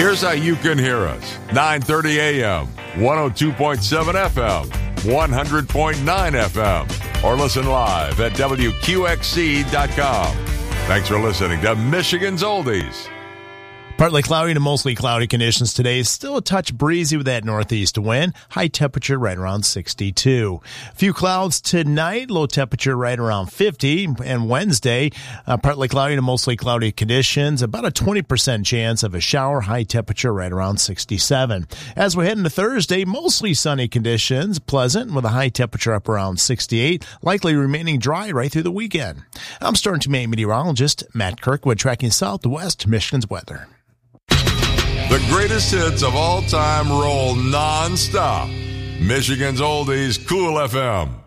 Here's how you can hear us. 9:30 a.m., 102.7 FM, 100.9 FM, or listen live at WQXC.com. Thanks for listening to Michigan's Oldies. Partly cloudy to mostly cloudy conditions today. Still a touch breezy with that northeast wind. High temperature right around 62. A few clouds tonight. Low temperature right around 50. And Wednesday, partly cloudy to mostly cloudy conditions. About a 20% chance of a shower. High temperature right around 67. As we head into Thursday, mostly sunny conditions. Pleasant with a high temperature up around 68. Likely remaining dry right through the weekend. I'm Storm Team meteorologist Matt Kirkwood tracking southwest Michigan's weather. The greatest hits of all time roll non-stop. Michigan's Oldies, Cool FM.